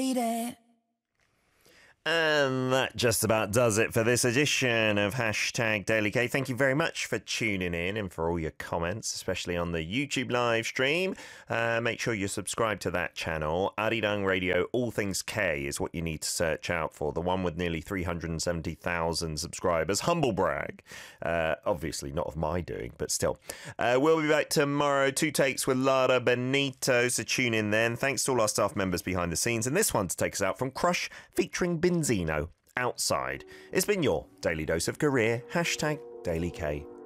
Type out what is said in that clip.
And that just about does it for this edition of Hashtag Daily K. Thank you very much for tuning in and for all your comments, especially on the YouTube live stream. Make sure you subscribe to that channel. Arirang Radio, All Things K is what you need to search out for. The one with nearly 370,000 subscribers. Humble brag. Obviously not of my doing, but still. We'll be back tomorrow. 2 takes with Lara Benito, so tune in then. Thanks to all our staff members behind the scenes. And this one to take us out from Crush featuring Benzino, Outside. It's been your Daily Dose of Career. Hashtag Daily K.